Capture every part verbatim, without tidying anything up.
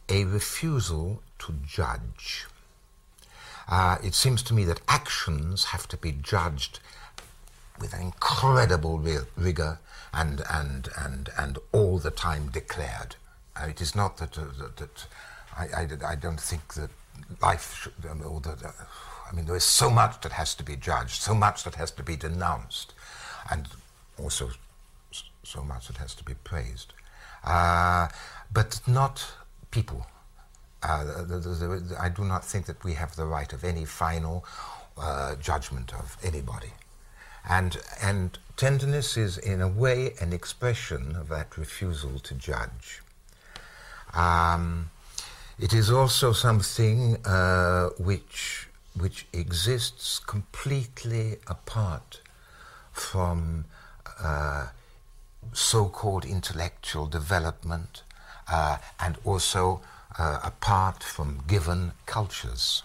a refusal to judge. Uh, it seems to me that actions have to be judged with an incredible rigor and and and and all the time declared. Uh, it is not that uh, that, that I, I I don't think that life should, um, or that uh, I mean there is so much that has to be judged, so much that has to be denounced, and also so much that has to be praised, uh, but not people. Uh, the, the, the, I do not think that we have the right of any final uh, judgment of anybody. And, and tenderness is, in a way, an expression of that refusal to judge. Um, it is also something uh, which, which exists completely apart from uh, so-called intellectual development uh, and also uh, apart from given cultures.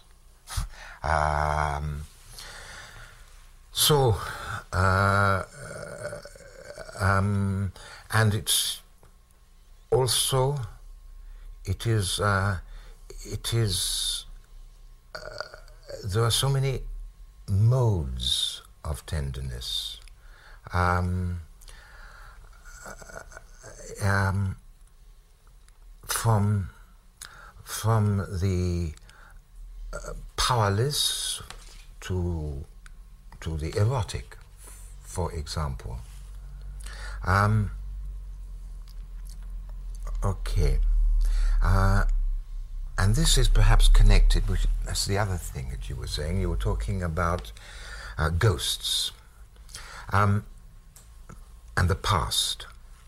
um, So, uh, um, and it's also, it is, uh, it is, uh, there are so many modes of tenderness. Um, uh, um, from, from the uh, powerless to to the erotic, for example. Um, okay. Uh, and this is perhaps connected, which that's the other thing that you were saying. You were talking about uh, ghosts um, and the past.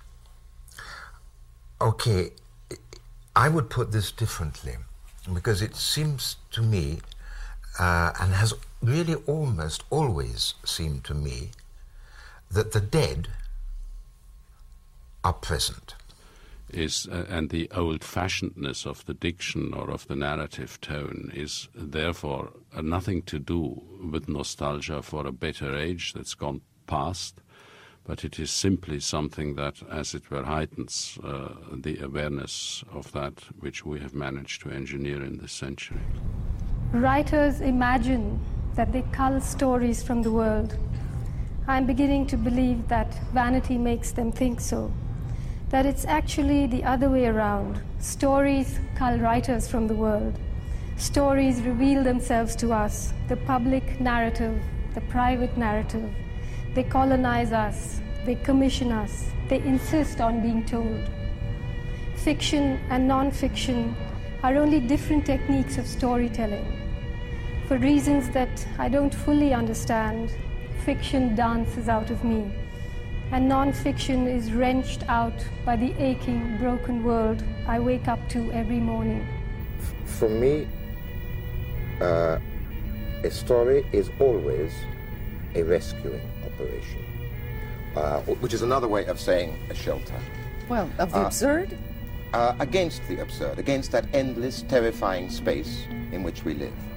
Okay, I would put this differently, because it seems to me, uh, and has really almost always seemed to me, that the dead are present. Is uh, and the old-fashionedness of the diction or of the narrative tone is therefore uh, nothing to do with nostalgia for a better age that's gone past, but it is simply something that, as it were, heightens uh, the awareness of that which we have managed to engineer in this century. Writers imagine that they cull stories from the world. I'm beginning to believe that vanity makes them think so, that it's actually the other way around. Stories cull writers from the world. Stories reveal themselves to us, the public narrative, the private narrative. They colonize us, they commission us, they insist on being told. Fiction and non-fiction are only different techniques of storytelling. For reasons that I don't fully understand, fiction dances out of me, and non-fiction is wrenched out by the aching, broken world I wake up to every morning. For me, uh, a story is always a rescuing operation, uh, which is another way of saying a shelter. Well, of the uh, absurd? Uh, against the absurd, against that endless, terrifying space in which we live.